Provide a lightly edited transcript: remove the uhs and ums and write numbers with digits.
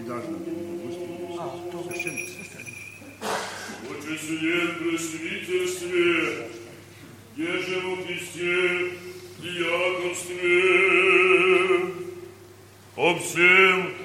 должно быть. Священник. Отче сие пресвитерстве, еже во Христе диаконстве, об всем